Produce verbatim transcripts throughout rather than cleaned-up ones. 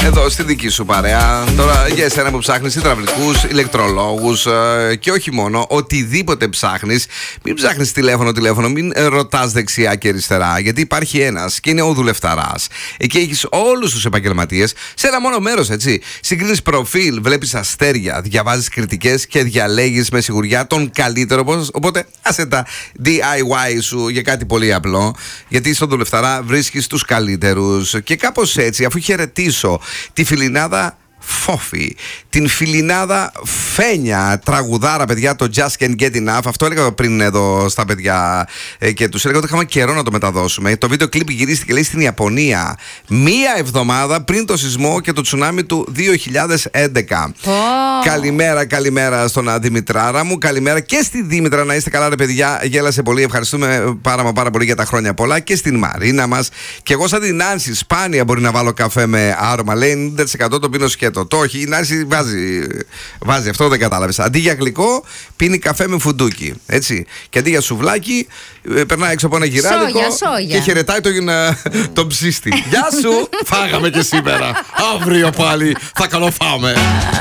εδώ στη δική σου παρέα. Τώρα για εσένα που ψάχνεις υδραυλικούς, ηλεκτρολόγους ε, και όχι μόνο, οτιδήποτε ψάχνεις, μην ψάχνεις τηλέφωνο, τηλέφωνο, μην ρωτάς δεξιά και αριστερά, γιατί υπάρχει ένας και είναι ο Δουλευταράς. Εκεί έχεις όλους τους επαγγελματίες σε ένα μόνο μέρος, έτσι. Συγκρίνεις προφίλ, βλέπεις αστέρια, διαβάζεις κριτικές και διαλέγεις με σιγουριά τον καλύτερο. Οπότε άσε τα ντι άι γουάι σου για κάτι πολύ απλό, γιατί στον Δουλευταρά βρίσκεις τους καλύτερους. Και κάπως έτσι, αφού χαιρετήσω τη φιλινάδα Φόφη, την φιλινάδα Φένια, τραγουδάρα, παιδιά, το Just Can't Get Enough. Αυτό έλεγα πριν εδώ στα παιδιά ε, και τους έλεγα ότι είχαμε καιρό να το μεταδώσουμε. Το βίντεο κλιπ γυρίστηκε, λέει, στην Ιαπωνία μία εβδομάδα πριν το σεισμό και το τσουνάμι του δύο χιλιάδες έντεκα. Oh. Καλημέρα, καλημέρα στον Δημητράρα μου. Καλημέρα και στη Δήμητρα, να είστε καλά, ρε παιδιά. Γέλασε πολύ. Ευχαριστούμε πάρα, πάρα πολύ για τα χρόνια πολλά. Και στην Μαρίνα μας. Και εγώ, σαν την Νάνση, σπάνια μπορεί να βάλω καφέ με άρωμα. Λέει ενενήντα τοις εκατό το πίνω σκέτο. Το όχι, η Νάνση βάζει, βάζει, αυτό δεν κατάλαβες. Αντί για γλυκό, πίνει καφέ με φουντούκι. Έτσι. Και αντί για σουβλάκι, περνάει έξω από ένα γυράδικο και χαιρετάει τον, τον ψήστη. Γεια σου! Φάγαμε και σήμερα. Αύριο πάλι θα καλοφάμε.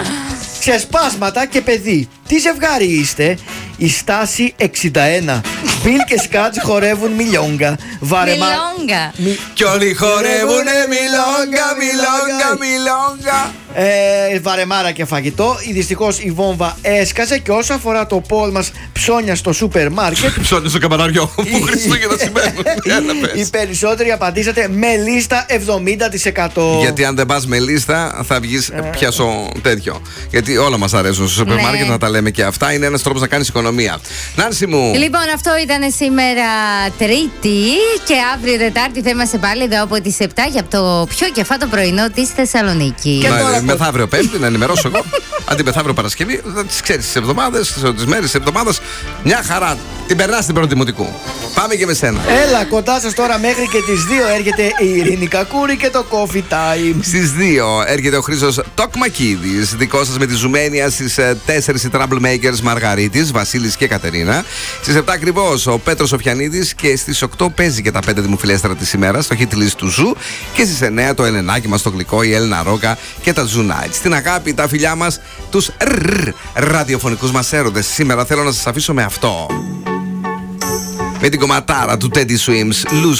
Ξεσπάσματα και παιδί. Τι ζευγάρι είστε? Η Στάση εξήντα ένα. Μπιλ και Σκάτς χορεύουν μιλιόγκα. Βαρεμά... Μιλόγκα. Μι... Κι όλοι χορεύουνε μιλόγκα, μιλόγκα, μιλόγκα. Ε, βαρεμάρα και φαγητό. Δυστυχώς η βόμβα έσκασε. Και όσο αφορά το πόλ μας ψώνια στο σούπερ μάρκετ. Ψώνια στο καμπαναριό που Χριστούγεννα σημαίνουν. Οι περισσότεροι απαντήσατε με λίστα εβδομήντα τοις εκατό. Γιατί αν δεν πας με λίστα θα βγεις ε. πιάσω τέτοιο. Γιατί όλα μας αρέσουν στο σούπερ μάρκετ, να τα λέμε και αυτά. Είναι ένας τρόπος να κάνεις οικονομία. Νάνση μου. Λοιπόν, αυτό ήταν σήμερα Τρίτη. Και αύριο Τετάρτη θα είμαστε πάλι εδώ από τις επτά για το πιο κεφάτο πρωινό της Θεσσαλονίκης. Μεθαύριο Πέμπτη, να ενημερώσω εγώ. Αντί μεθαύριο Παρασκευή, θα τις ξέρεις τις εβδομάδες, τις μέρες της εβδομάδας. Μια χαρά. Την περνάς στην πρώτη δημοτικού. Πάμε και με σένα. Έλα, κοντά σας τώρα μέχρι και τις δύο έρχεται η Ειρήνη Κακούρη και το Coffee Time. Στις δύο έρχεται ο Χρήστος Τοκμακίδης. Δικό σας με τη Ζουμένια. Στις τέσσερις οι Troublemakers Μαργαρίτης, Βασίλης και Κατερίνα. Στις επτά ακριβώς ο Πέτρος Οφιανίδης. Και στις οκτώ παίζει και τα πέντε δημοφιλέστερα της ημέρας, το hit list του Ζου. Και στις εννιά το Ελενάκι μας το γλυκό, η Έλληνα Ρόκα και τα Zoo Nights. Στην αγάπη, τα φιλιά μας, τους ραδιοφωνικούς μας έρωτες. Σήμερα θέλω να σας αφήσω με αυτό. Με την κομματάρα του Teddy Swims, Lose